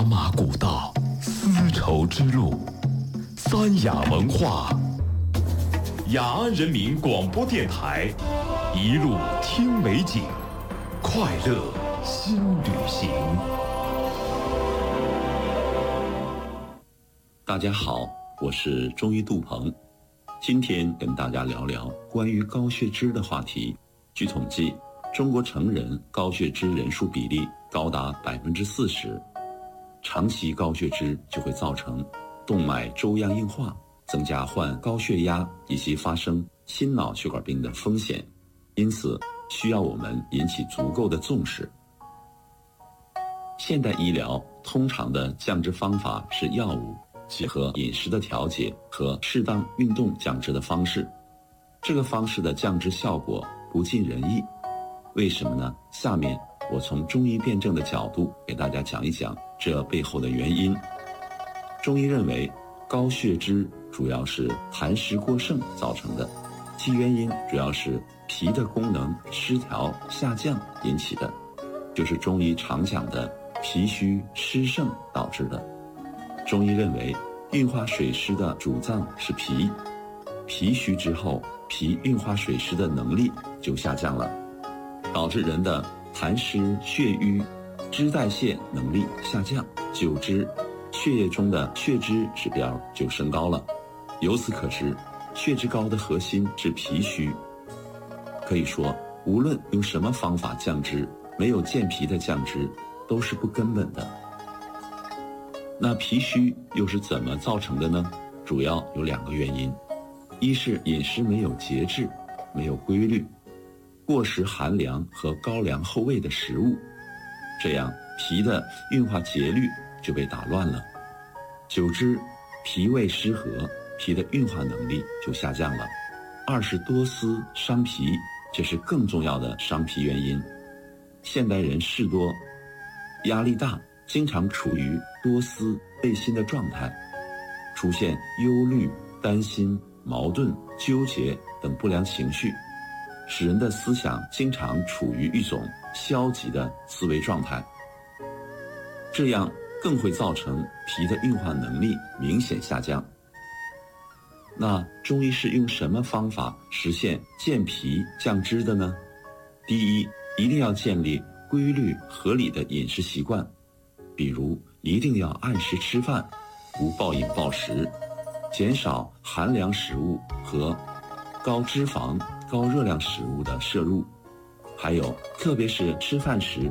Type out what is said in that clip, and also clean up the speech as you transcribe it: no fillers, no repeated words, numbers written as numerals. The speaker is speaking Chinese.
茶马古道，丝绸之路，三雅文化，雅安人民广播电台，一路听美景，快乐新旅行。 大家好，我是中医杜鹏，今天跟大家聊聊关于高血脂的话题。据统计，中国成人高血脂人数比例高达40%，长期高血脂就会造成动脉粥样硬化，增加患高血压以及发生心脑血管病的风险，因此需要我们引起足够的重视。现代医疗通常的降脂方法是药物结合饮食的调节和适当运动降脂的方式，这个方式的降脂效果不尽人意，为什么呢？下面我从中医辩证的角度给大家讲一讲这背后的原因。中医认为，高血脂主要是痰湿过剩造成的，其原因主要是脾的功能失调下降引起的，就是中医常讲的脾虚湿盛导致的。中医认为，运化水湿的主脏是脾，脾虚之后，脾运化水湿的能力就下降了，导致人的痰湿血瘀脂代谢能力下降，久之血液中的血脂指标就升高了。由此可知，血脂高的核心是脾虚。可以说，无论用什么方法降脂，没有健脾的降脂都是不根本的。那脾虚又是怎么造成的呢？主要有2个原因。一是饮食没有节制，没有规律，过食寒凉和高粱厚味的食物，这样脾的运化节律就被打乱了，久之脾胃失和，脾的运化能力就下降了。二是多思伤脾，这是更重要的伤脾原因。现代人事多，压力大，经常处于多思背心的状态，出现忧虑、担心、矛盾、纠结等不良情绪，使人的思想经常处于一种消极的思维状态，这样更会造成脾的运化能力明显下降。那中医是用什么方法实现健脾降脂的呢？第一，一定要建立规律合理的饮食习惯，比如一定要按时吃饭，不暴饮暴食，减少寒凉食物和高脂肪、高热量食物的摄入，还有特别是吃饭时